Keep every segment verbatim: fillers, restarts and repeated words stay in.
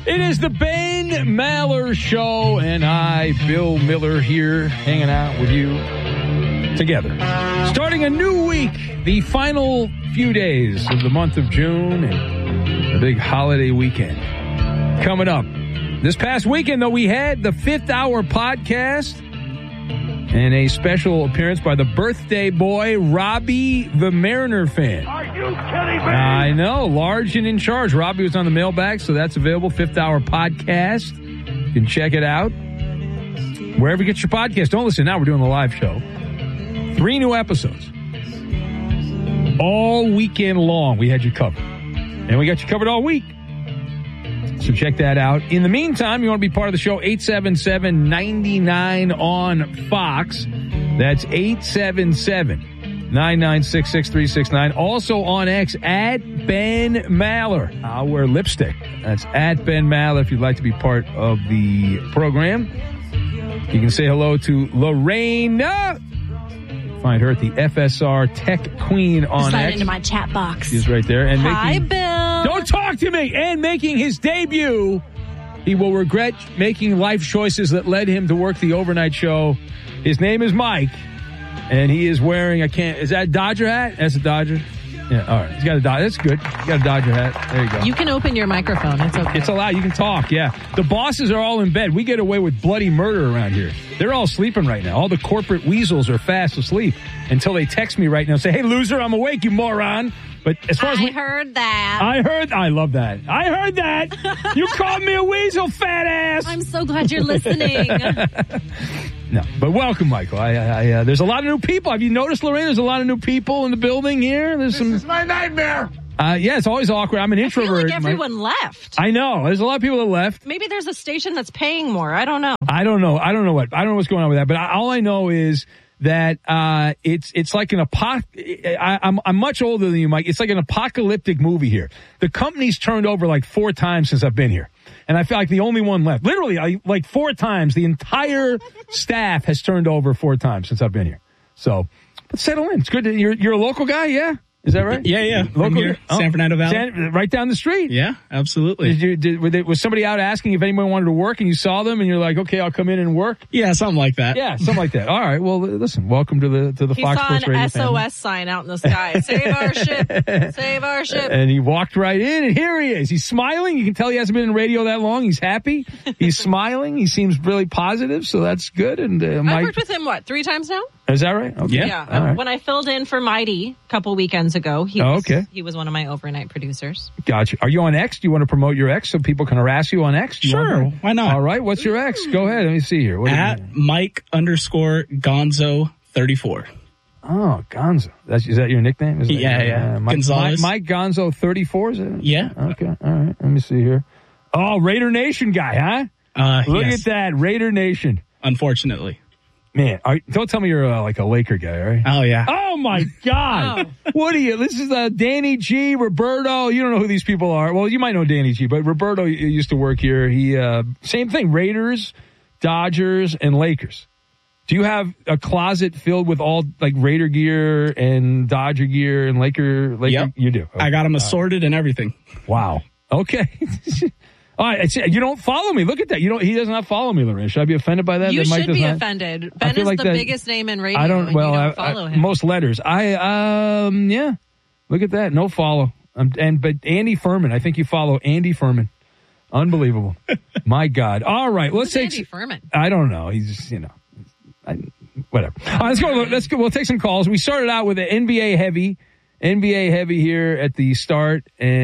It is the Ben Maller Show, and I, Bill Miller, here hanging out with you together. Starting a new week, the final few days of the month of June, and the big holiday weekend coming up. This past weekend, though, we had the Fifth Hour podcast and a special appearance by the birthday boy, Robbie the Mariner fan. Are you kidding me? I know, large and in charge. Robbie was on the mailbag, so that's available. Fifth Hour podcast. You can check it out wherever you get your podcast. Don't listen now. We're doing the live show. Three new episodes. All weekend long, we had you covered. And we got you covered all week. So check that out. In the meantime, you want to be part of the show, eight seven seven, nine nine on Fox. That's eight seven seven, nine nine six, six three six nine. Also on X, at Ben Maller. I'll wear lipstick. That's at Ben Maller if you'd like to be part of the program. You can say hello to Lorena. Find her at the F S R Tech Queen on Slide X. into my chat box. She's right there. And Hi, making, Bill. Don't talk to me. And making his debut, he will regret making life choices that led him to work the overnight show. His name is Mike, and he is wearing a can. Is that a Dodger hat? That's a Dodger. Yeah, all right. He's got a Dodger. That's good. He's got a Dodger hat. There you go. You can open your microphone. It's okay. It's allowed. You can talk, yeah. The bosses are all in bed. We get away with bloody murder around here. They're all sleeping right now. All the corporate weasels are fast asleep until they text me right now and say, hey, loser, I'm awake, you moron. But as far as I we, heard that. I heard, I love that. I heard that. You called me a weasel, fat ass. I'm so glad you're listening. No, but welcome, Michael. I, I, uh, there's a lot of new people. Have you noticed, Lorraine? There's a lot of new people in the building here. There's This some. is my nightmare. Uh, yeah, it's always awkward. I'm an I feel introvert. like everyone left. I know. There's a lot of people that left. Maybe there's a station that's paying more. I don't know. I don't know. I don't know what. I don't know what's going on with that. But I, all I know is that uh, it's it's like an apoc. I, I'm I'm much older than you, Mike. It's like an apocalyptic movie here. The company's turned over like four times since I've been here, and I feel like the only one left. Literally, I, like four times. The entire staff has turned over four times since I've been here. So, but settle in. It's good. That you're you're a local guy, yeah. Is that right? Yeah, yeah. From Local, here, San Fernando Valley. San, right down the street. Yeah, absolutely. Did you, did, were they, was somebody out asking if anyone wanted to work and you saw them and you're like, okay, I'll come in and work? Yeah, something like that. Yeah, something like that. All right. Well, listen, welcome to the, to the He Fox saw Sports an Radio S O S family. sign out in the sky. Save our ship. Save our ship. And he walked right in and here he is. He's smiling. You can tell he hasn't been in radio that long. He's happy. He's smiling. He seems really positive. So that's good. And uh, I've Mike, worked with him, what, three times now? is that right? Okay. Yeah. Yeah. All right. When I filled in for Mighty a couple weekends ago, he Oh, was, okay. he was one of my overnight producers. Gotcha. Are you on X? Do you want to promote your X so people can harass you on X? Do you Sure, want to- why not? All right. What's your X? Go ahead. Let me see here. What do you- At Mike underscore Gonzo thirty-four. Oh, Gonzo. That's, is that your nickname? Is that, Yeah, yeah. Uh, Mike, Gonzalez. Mike, Mike Gonzo thirty-four, is it? Yeah. Okay. All right. Let me see here. Oh, Raider Nation guy, huh? Uh, Look yes, at that. Raider Nation. unfortunately. Man, are, don't tell me you're uh, like a Laker guy, right? Oh, yeah. Oh, my God. What are you? This is uh, Danny G, Roberto. You don't know who these people are. Well, you might know Danny G, but Roberto used to work here. He, uh, same thing, Raiders, Dodgers, and Lakers. Do you have a closet filled with all like Raider gear and Dodger gear and Laker? Laker? Yep. You do. Okay. I got them assorted and everything. Wow. Okay. All right. It's, you don't follow me. Look at that. You don't. He does not follow me, Lorraine. Should I be offended by that? You that Mike should does be not? offended. I Ben feel is like the that- biggest name in radio. I don't. and Well, you don't I, follow I, him. most letters. I um yeah. Look at that. No follow. Um, and but Andy Furman. I think you follow Andy Furman. Unbelievable. My God. All right. Let's Who's take. Andy Furman? I don't know. He's you know. I, whatever. All right, let's go. Let's go. We'll take some calls. We started out with an N B A heavy, N B A heavy here at the start,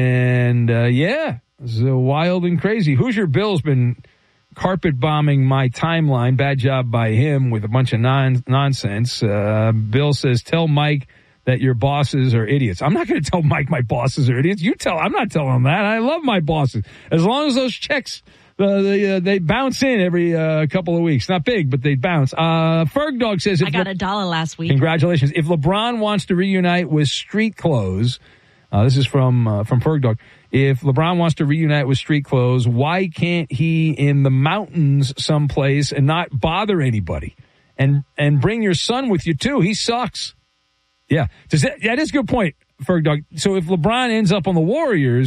and uh, yeah, it's uh, wild and crazy. Hoosier Bill's been carpet bombing my timeline. Bad job by him with a bunch of non- nonsense. Uh, Bill says, "Tell Mike that your bosses are idiots." I'm not going to tell Mike my bosses are idiots. You tell. I'm not telling him that. I love my bosses as long as those checks. Uh, they, uh, they bounce in every uh, couple of weeks. Not big, but they bounce. Uh, Ferg Dog says, if I got Le- a dollar last week. Congratulations. If LeBron wants to reunite with street clothes, uh, this is from, uh, from Ferg Dog. If LeBron wants to reunite with street clothes, why can't he in the mountains someplace and not bother anybody? And, and bring your son with you too. He sucks. Yeah. Does that, that is a good point, Ferg Dog. So if LeBron ends up on the Warriors,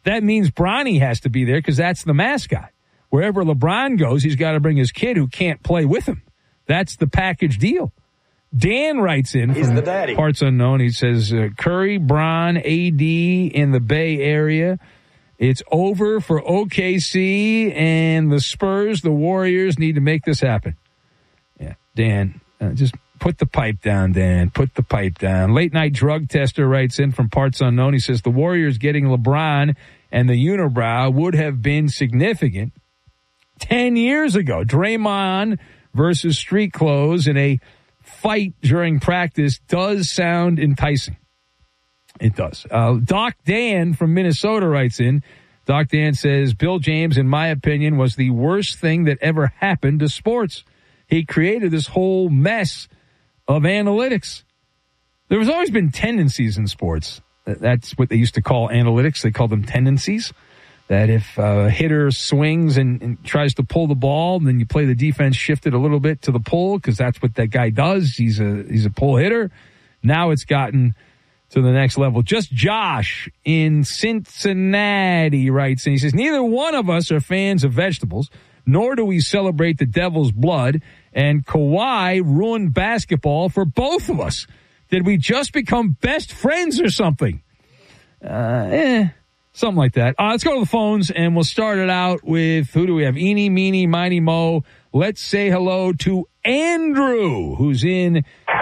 that means Bronny has to be there because that's the mascot. Wherever LeBron goes, he's got to bring his kid who can't play with him. That's the package deal. Dan writes in He's from the daddy. Parts Unknown. He says, uh, Curry, Bron, A D in the Bay Area. It's over for O K C and the Spurs. The Warriors need to make this happen. Yeah, Dan, uh, just put the pipe down, Dan. Put the pipe down. Late Night Drug Tester writes in from Parts Unknown. He says, the Warriors getting LeBron and the unibrow would have been significant ten years ago. Draymond versus street clothes in a fight during practice does sound enticing. It does. Uh, Doc Dan from Minnesota writes in. Doc Dan says, Bill James, in my opinion, was the worst thing that ever happened to sports. He created this whole mess of analytics. There has always been tendencies in sports. That's what they used to call analytics. They call them tendencies. That if a hitter swings and, and tries to pull the ball, then you play the defense shifted a little bit to the pull because that's what that guy does. He's a he's a pull hitter. Now it's gotten to the next level. Just Josh in Cincinnati writes, and he says, neither one of us are fans of vegetables, nor do we celebrate the devil's blood, and Kawhi ruined basketball for both of us. Did we just become best friends or something? Uh, eh, something like that. Uh, let's go to the phones, and we'll start it out with, who do we have? Eeny, meeny, miny, mo. Let's say hello to Andrew, who's in...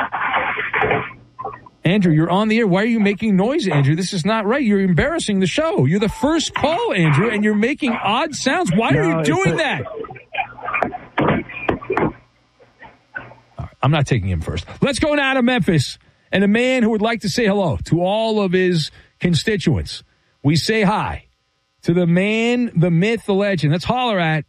Andrew, you're on the air. Why are you making noise, Andrew? This is not right. You're embarrassing the show. You're the first call, Andrew, and you're making odd sounds. Why no, are you doing that? All right, I'm not taking him first. Let's go now to Memphis and a man who would like to say hello to all of his constituents. We say hi to the man, the myth, the legend. Let's holler at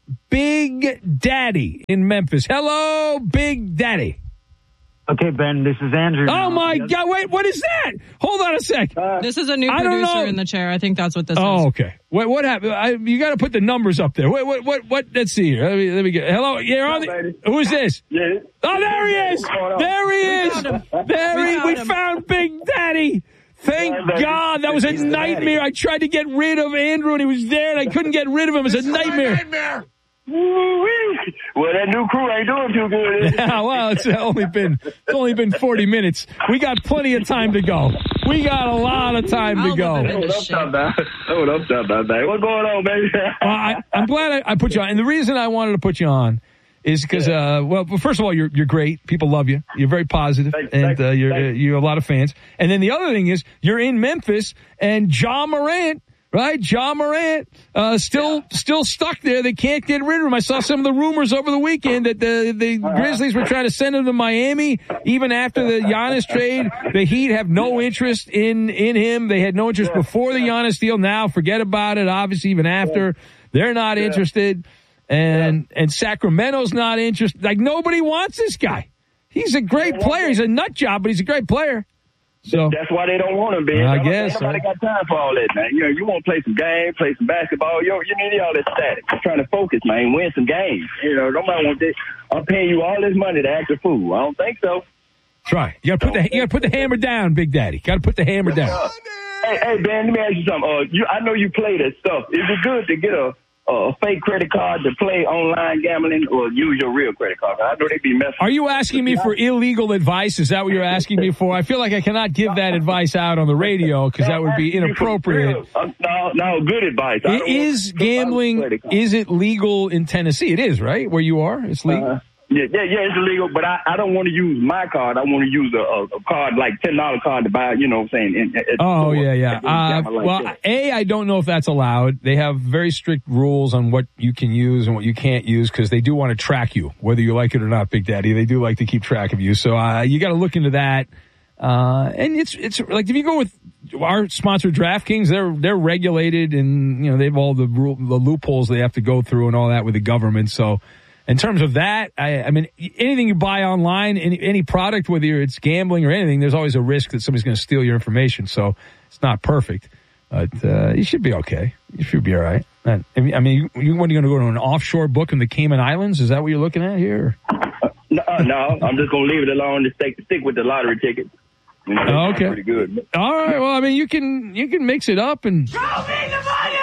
Big Daddy in Memphis. Hello, Big Daddy. Okay, Ben, this is Andrew. Oh, my God. Wait, what is that? Hold on a sec. Uh, This is a new I don't know. producer in the chair. I think that's what this Oh, is. okay. What what happened? I, you got to put the numbers up there. Wait, what what what? Let's see here. Let me let me get. Hello, you're on the. Who is this? Yeah. Oh, there he is. There he is. found him. There We he. found We him. found Big Daddy. Thank God. That was a He's the nightmare. daddy. I tried to get rid of Andrew, and he was there, and I couldn't get rid of him. It was a nightmare. Nightmare. Woo-wee. Well, that new crew ain't doing too good. Yeah, well, it's only been it's only been forty minutes. We got plenty of time to go. We got a lot of time to I'll go. whip him into What up, shape. top man? What up, top man? What's going on, baby? Well, I, I'm glad I, I put you on. And the reason I wanted to put you on is because, uh, well, first of all, you're you're great. People love you. You're very positive, Thanks, and thanks, uh, you're uh, thanks. you have a lot of fans. And then the other thing is you're in Memphis, and Ja Morant, right? Ja Morant, uh, still still stuck there. They can't get rid of him. I saw some of the rumors over the weekend that the the Grizzlies were trying to send him to Miami, even after the Giannis trade. The Heat have no interest in in him. They had no interest before the Giannis deal. Now, forget about it. Obviously, even after, they're not interested. And and Sacramento's not interested. Like, nobody wants this guy. He's a great player. He's a nut job, but he's a great player. So That's why they don't want him, Ben. I Ain't guess, Nobody huh? got time for all that, man. You know, you want to play some games, play some basketball. You you need all this static. I'm trying to focus, man. Win some games. You know, nobody wants this. I'm paying you all this money to act a fool. I don't think so. try. You gotta put the you gotta put the hammer down, Big Daddy. Gotta put the hammer down. Uh, hey, hey, Ben, let me ask you something. Uh, you, I know you play that stuff. Is it good to get a a fake credit card to play online gambling, or use your real credit card? I know they be messing. Are you asking me for illegal advice? Is that what you're asking me for? I feel like I cannot give that advice out on the radio because that would be inappropriate. Uh, no, no, good advice. I don't Is want- gambling, credit card. is it legal in Tennessee? It is, right? Where you are? It's legal? Uh, yeah, yeah, yeah, it's illegal, but I, I don't want to use my card. I want to use a, a, a card, like ten dollar card to buy, you know what I'm saying? In, at the Oh, store. yeah, yeah. And Uh, gamble like well, that. A, I don't know if that's allowed. They have very strict rules on what you can use and what you can't use because they do want to track you, whether you like it or not, Big Daddy. They do like to keep track of you. So uh, you got to look into that. Uh, and it's it's like if you go with our sponsor DraftKings, they're they're regulated and you know they have all the rule, the loopholes they have to go through and all that with the government. So in terms of that, I, I mean anything you buy online, any any product, whether it's gambling or anything, there's always a risk that somebody's going to steal your information. So it's not perfect, but uh, you should be okay. You should be all right. I mean, you, you when are you going to go to an offshore book in the Cayman Islands? Is that what you're looking at here? No, no, I'm just gonna leave it alone and stick stick with the lottery ticket. You know, Oh, that's okay. pretty good. All right. Well, I mean, you can you can mix it up and Show me the money!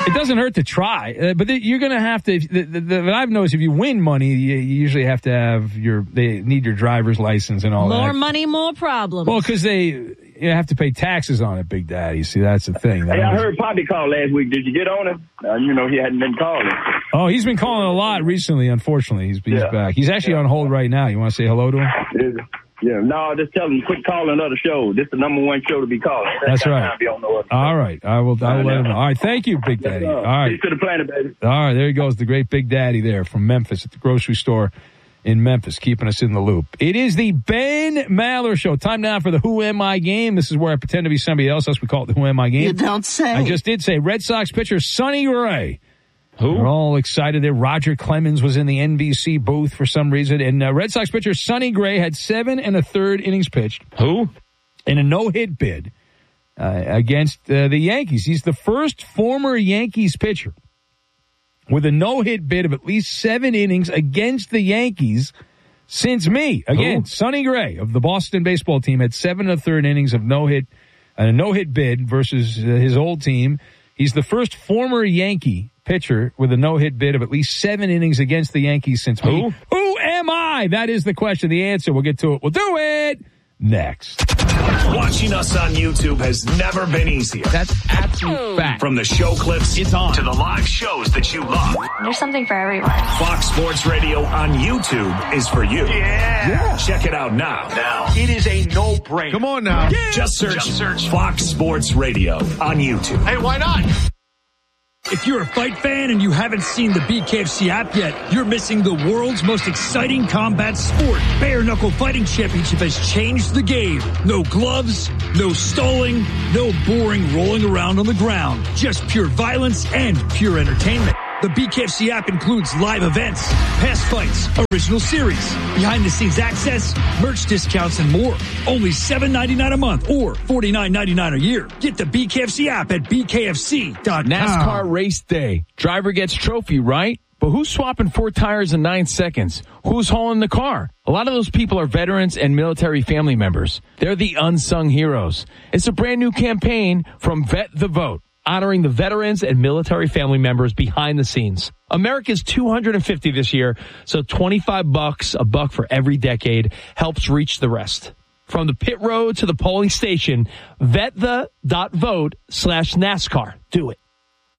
it doesn't hurt to try. Uh, but the, you're going to have to. The, the, the, what I've noticed, if you win money, you, you usually have to have your. They need your driver's license and all more that. More money, more problems. Well, because they you have to pay taxes on it, Big Daddy. See, that's the thing. That Hey, I was, heard Poppy call last week. Did you get on him? Uh, you know, he hadn't been calling. oh, he's been calling a lot recently. Unfortunately, he's, he's Yeah. back. He's actually Yeah. on hold right now. You want to say hello to him? Yeah. Yeah, no, just tell him quit calling other shows. This is the number one show to be calling. That's Got right. time to be on no other show. All right, I will. I will let him know. All right, thank you, Big Daddy. All right, Peace to the planet, baby. all right. There he goes, the great Big Daddy there from Memphis at the grocery store in Memphis, keeping us in the loop. It is the Ben Maller Show. Time now for the Who Am I game. This is where I pretend to be somebody else. Thus, we call it the Who Am I game. You don't say. I just did say Red Sox pitcher Sonny Gray. Who? We're all excited there. Roger Clemens was in the N B C booth for some reason. And uh, Red Sox pitcher Sonny Gray had seven and a third innings pitched. Who? In a no-hit bid uh, against uh, the Yankees. He's the first former Yankees pitcher with a no-hit bid of at least seven innings against the Yankees since me. Again, Who? Sonny Gray of the Boston baseball team had seven and a third innings of no-hit, a no-hit bid versus uh, his old team. He's the first former Yankee pitcher with a no-hit bid of at least seven innings against the Yankees since me. Who? Who am I? That is the question. The answer. We'll get to it. We'll do it next. Watching us on YouTube has never been easier. That's absolute fact. From the show clips It's on. to the live shows that you love. There's something for everyone. Fox Sports Radio on YouTube is for you. Yeah. Check it out now. Now. It is a no-brainer. Come on now. Just search, Just search Fox Sports Radio on YouTube. Hey, why not? If you're a fight fan and you haven't seen the B K F C app yet, you're missing the world's most exciting combat sport. Bare Knuckle Fighting Championship has changed the game. No gloves, no stalling, no boring rolling around on the ground. Just pure violence and pure entertainment. The B K F C app includes live events, past fights, original series, behind-the-scenes access, merch discounts, and more. Only seven ninety-nine a month or forty-nine ninety-nine a year. Get the B K F C app at B K F C dot com. NASCAR race day. Driver gets trophy, right? But who's swapping four tires in nine seconds? Who's hauling the car? A lot of those people are veterans and military family members. They're the unsung heroes. It's a brand new campaign from Vet the Vote, honoring the veterans and military family members behind the scenes. America's two hundred fifty this year, so twenty-five bucks, a buck for every decade, helps reach the rest. From the pit road to the polling station, vetthe.vote slash NASCAR. Do it.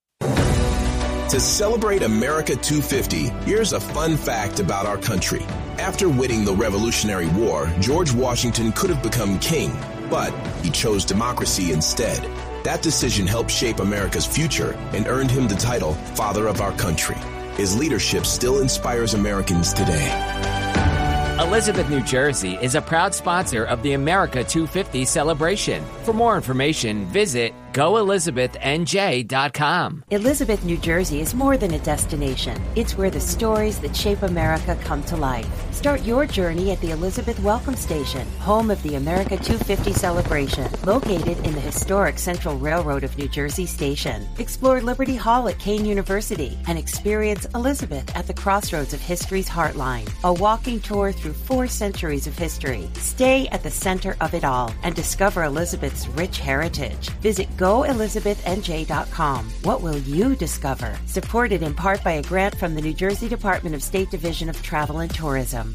To celebrate America two fifty, here's a fun fact about our country. After winning the Revolutionary War, George Washington could have become king, but he chose democracy instead. That decision helped shape America's future and earned him the title Father of Our Country. His leadership still inspires Americans today. Elizabeth, New Jersey is a proud sponsor of the America two fifty celebration. For more information, visit go elizabeth n j dot com. Elizabeth, New Jersey is more than a destination. It's where the stories that shape America come to life. Start your journey at the Elizabeth Welcome Station, home of the America two fifty celebration, located in the historic Central Railroad of New Jersey Station. Explore Liberty Hall at Kane University and experience Elizabeth at the crossroads of history's heartline. A walking tour through four centuries of history. Stay at the center of it all and discover Elizabeth's rich heritage. Visit go elizabeth n j dot com. What will you discover? Supported in part by a grant from the New Jersey Department of State Division of Travel and Tourism.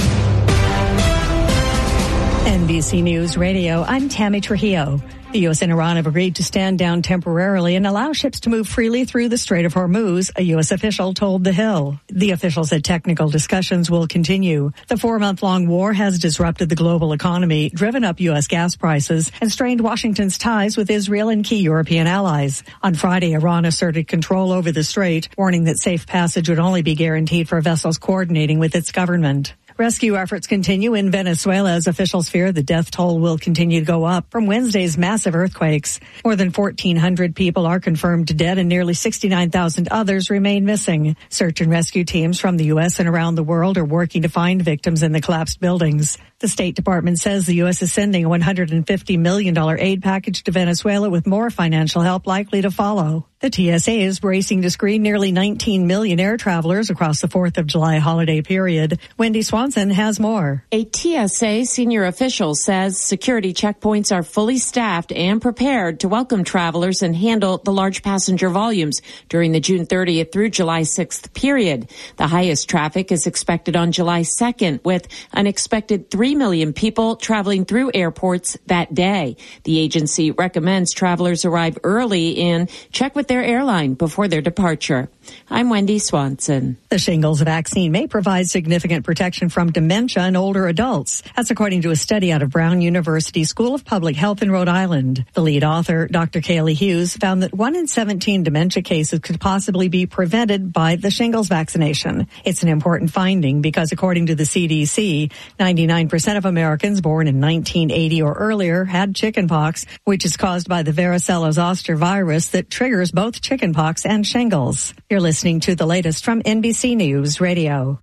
N B C News Radio, I'm Tammy Trujillo. The U S and Iran have agreed to stand down temporarily and allow ships to move freely through the Strait of Hormuz, a U S official told The Hill. The official said technical discussions will continue. The four-month-long war has disrupted the global economy, driven up U S gas prices, and strained Washington's ties with Israel and key European allies. On Friday, Iran asserted control over the strait, warning that safe passage would only be guaranteed for vessels coordinating with its government. Rescue efforts continue in Venezuela as officials fear the death toll will continue to go up from Wednesday's massive earthquakes. More than fourteen hundred people are confirmed dead and nearly sixty-nine thousand others remain missing. Search and rescue teams from the U S and around the world are working to find victims in the collapsed buildings. The State Department says the U S is sending a one hundred fifty million dollars aid package to Venezuela with more financial help likely to follow. The T S A is bracing to screen nearly nineteen million air travelers across the fourth of July holiday period. Wendy Swanson has more. A T S A senior official says security checkpoints are fully staffed and prepared to welcome travelers and handle the large passenger volumes during the June thirtieth through July sixth period. The highest traffic is expected on July second, with an expected three million people traveling through airports that day. The agency recommends travelers arrive early and check with their airline before their departure. I'm Wendy Swanson. The shingles vaccine may provide significant protection from dementia in older adults. That's according to a study out of Brown University School of Public Health in Rhode Island. The lead author, Doctor Kaylee Hughes, found that one in seventeen dementia cases could possibly be prevented by the shingles vaccination. It's an important finding because according to the C D C, ninety-nine percent of Americans born in nineteen eighty or earlier had chickenpox, which is caused by the varicella zoster virus that triggers both chickenpox and shingles. You're listening to the latest from N B C News Radio.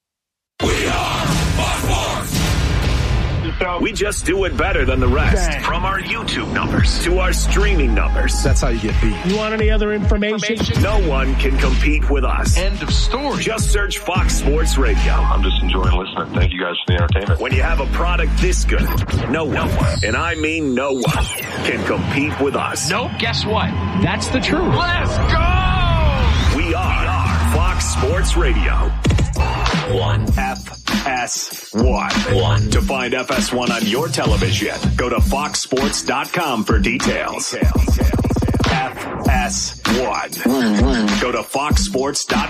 We just do it better than the rest. Dang. From our YouTube numbers to our streaming numbers. That's how you get beat. You want any other information? information? No one can compete with us. End of story. Just search Fox Sports Radio. I'm just enjoying listening. Thank you guys for the entertainment. When you have a product this good, no one, and I mean no one, can compete with us. Nope, guess what? That's the truth. Let's go! We are Fox Sports Radio. One. F S one. One. To find F S one on your television, go to fox sports dot com for details. F S one. Go to fox sports dot